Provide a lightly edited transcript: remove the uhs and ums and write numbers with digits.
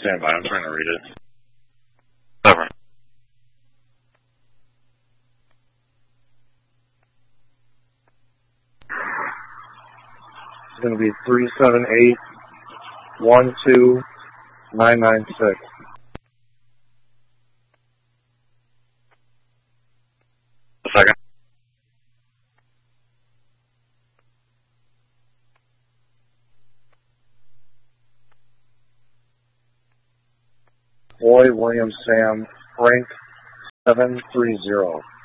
Stand by, I'm trying to read it. Over. It's going to be 378-12996. A second. Boy, William, Sam, Frank, 730.